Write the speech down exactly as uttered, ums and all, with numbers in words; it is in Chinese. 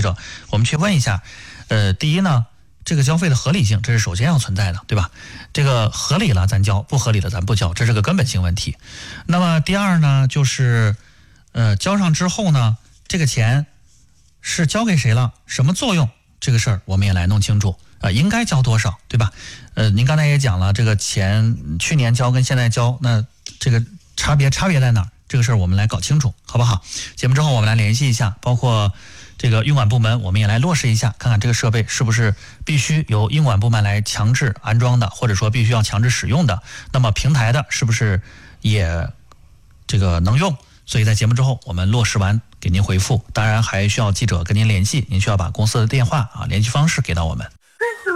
者，我们去问一下，呃，第一呢，这个交费的合理性，这是首先要存在的，对吧？这个合理了咱交，不合理的咱不交，这是个根本性问题。那么第二呢，就是呃，交上之后呢，这个钱是交给谁了，什么作用，这个事儿我们也来弄清楚啊、呃，应该交多少，对吧？呃，您刚才也讲了，这个钱去年交跟现在交，那这个差别差别在哪儿？这个事儿我们来搞清楚，好不好？节目之后我们来联系一下，包括这个运管部门，我们也来落实一下，看看这个设备是不是必须由运管部门来强制安装的，或者说必须要强制使用的。那么平台的是不是也这个能用？所以在节目之后我们落实完给您回复，当然还需要记者跟您联系，您需要把公司的电话啊联系方式给到我们。